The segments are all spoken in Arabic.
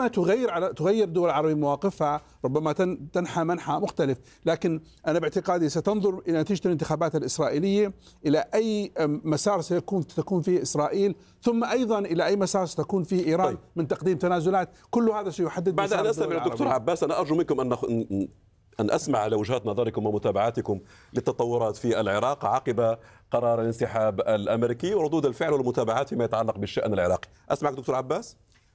ربما تغير الدول العربية مواقفها، ربما تنحى منحى مختلف، لكن أنا باعتقادي ستنظر إلى نتيجة الانتخابات الإسرائيلية إلى أي مسار ستكون فيه إسرائيل، ثم أيضا إلى أي مسار ستكون فيه إيران من تقديم تنازلات. كل هذا سيحدد. بعد أن أستمع الدكتور عباس، أنا أرجو منكم أن أسمع على وجهات نظركم ومتابعاتكم للتطورات في العراق عقب قرار الانسحاب الأمريكي وردود الفعل والمتابعات فيما يتعلق بالشأن العراقي. أسمعك دكتور عباس.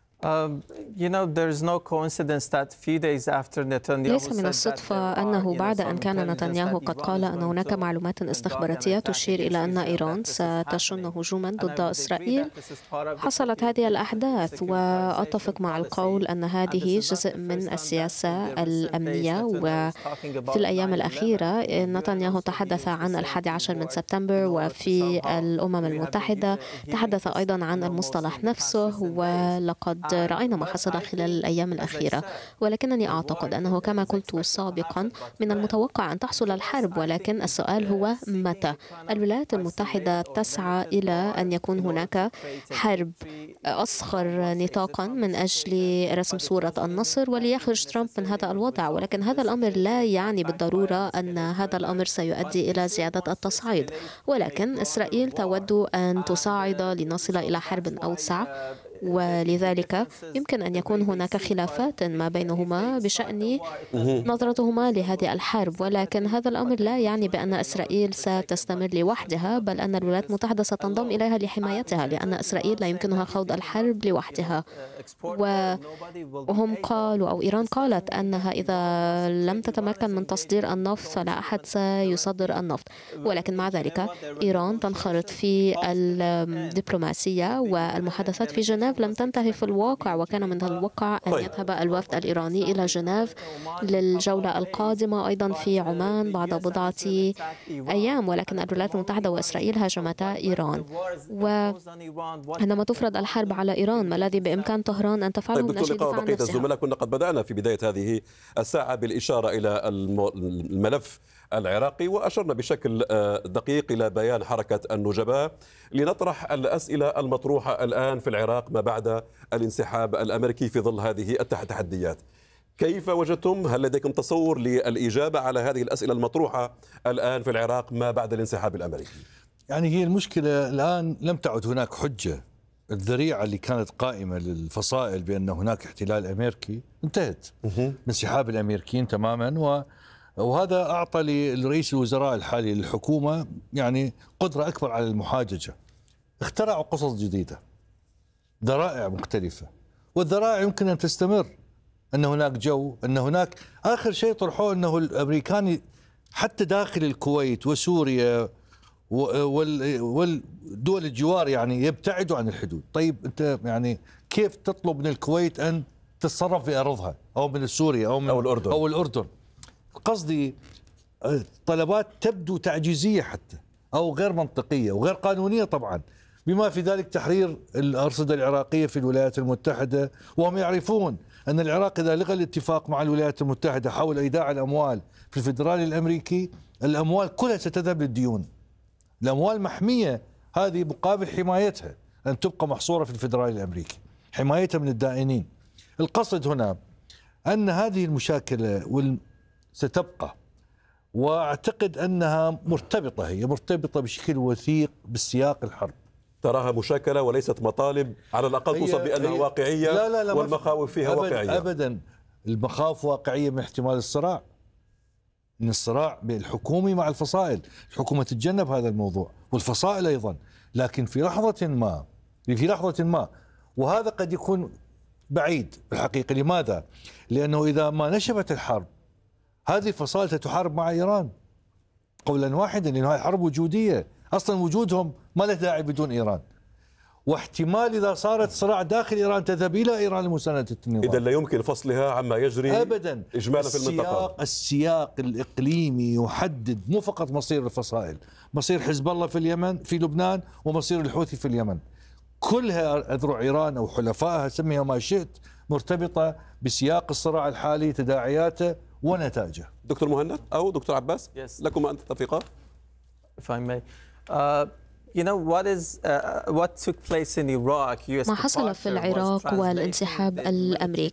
ليس من الصدفة أنه بعد أن كان نتنياهو قد قال أن هناك معلومات استخباراتية تشير إلى أن إيران ستشن هجوما ضد إسرائيل، حصلت هذه الأحداث. وأتفق مع القول أن هذه جزء من السياسة الأمنية. وفي الأيام الأخيرة نتنياهو تحدث عن 11 من سبتمبر، وفي الأمم المتحدة تحدث أيضا عن المصطلح نفسه، ولقد رأينا ما حصل خلال الأيام الأخيرة. ولكنني أعتقد أنه كما قلت سابقا من المتوقع أن تحصل الحرب، ولكن السؤال هو متى. الولايات المتحدة تسعى إلى أن يكون هناك حرب أصغر نطاقا من أجل رسم صورة النصر وليخرج ترامب من هذا الوضع، ولكن هذا الأمر لا يعني بالضرورة أن هذا الأمر سيؤدي إلى زيادة التصعيد، ولكن إسرائيل تود أن تصعد لنصل إلى حرب أوسع، ولذلك يمكن أن يكون هناك خلافات ما بينهما بشأن نظرتهما لهذه الحرب. ولكن هذا الأمر لا يعني بأن إسرائيل ستستمر لوحدها، بل أن الولايات المتحدة ستنضم إليها لحمايتها، لأن إسرائيل لا يمكنها خوض الحرب لوحدها. وهم قالوا أو إيران قالت أنها إذا لم تتمكن من تصدير النفط فلا أحد سيصدر النفط، ولكن مع ذلك إيران تنخرط في الدبلوماسية والمحادثات في جنيف لم تنتهي في الواقع، وكان من الواقع أن يذهب الوفد الإيراني إلى جنيف للجولة القادمة أيضا في عمان بعد بضعة أيام، ولكن الولايات المتحدة وإسرائيل هاجمتا إيران. وعندما تفرض الحرب على إيران ما الذي بإمكان طهران أن تفعله من أجل دفاع عن بقية نفسها؟ الزملاء كنا قد بدأنا في بداية هذه الساعة بالإشارة إلى الملف العراقي، وأشرنا بشكل دقيق إلى بيان حركة النجباء. لنطرح الأسئلة المطروحة الآن في العراق ما بعد الانسحاب الأمريكي في ظل هذه التحديات. كيف وجدتم؟ هل لديكم تصور للإجابة على هذه الأسئلة المطروحة الآن في العراق ما بعد الانسحاب الأمريكي؟ يعني هي المشكلة الآن لم تعد هناك حجة. الذريعة اللي كانت قائمة للفصائل بأن هناك احتلال أمريكي انتهت بانسحاب الأمريكيين تماما، وهذا أعطى لرئيس الوزراء الحالي للحكومة يعني قدرة أكبر على المحاججة. اخترعوا قصص جديدة، ذرائع مختلفة، والذرائع يمكن أن تستمر. أن هناك جو، أن هناك آخر شيء طرحوه أنه الأمريكان حتى داخل الكويت وسوريا والدول الجوار يعني يبتعدوا عن الحدود. طيب أنت يعني كيف تطلب من الكويت أن تتصرف في أرضها، أو من سوريا أو الأردن؟ قصدي طلبات تبدو تعجيزية حتى، أو غير منطقية وغير قانونية طبعا، بما في ذلك تحرير الأرصدة العراقية في الولايات المتحدة، وهم يعرفون أن العراق إذا لغى الاتفاق مع الولايات المتحدة حول إيداع الأموال في الفيدرالي الأمريكي، الأموال كلها ستذهب للديون. الأموال محمية هذه مقابل حمايتها أن تبقى محصورة في الفيدرالي الأمريكي، حمايتها من الدائنين. القصد هنا أن هذه المشاكل ستبقى، وأعتقد أنها مرتبطة بشكل وثيق بالسياق الحرب. تراها مشاكلة وليست مطالب، على الأقل توصف بأنها واقعية؟ لا والمخاوف فيها واقعية؟ أبدا، المخاوف واقعية من احتمال الصراع، من الصراع الحكومي مع الفصائل. الحكومة تتجنب هذا الموضوع والفصائل أيضا، لكن في لحظة ما وهذا قد يكون بعيد بالحقيقة. لماذا؟ لأنه إذا ما نشبت الحرب هذه الفصائل ستحارب مع إيران قولا واحدا، لأن هذه حرب وجودية، أصلا وجودهم ما له داعي بدون إيران. واحتمال إذا صارت صراع داخل إيران تذهب إلى إيران لمساندة النظام. إذا لا يمكن فصلها عما يجري أبدا إجمالا في المنطقة. السياق الإقليمي يحدد مو فقط مصير الفصائل، مصير حزب الله في اليمن في لبنان، ومصير الحوثي في اليمن. كلها أذرع إيران أو حلفائها سميها ما شئت مرتبطة بسياق الصراع الحالي، تداعياته ونتائجه. دكتور مهند أو دكتور عباس، لكم أن تتفقا؟ ما حصل في العراق والانسحاب الأمريكي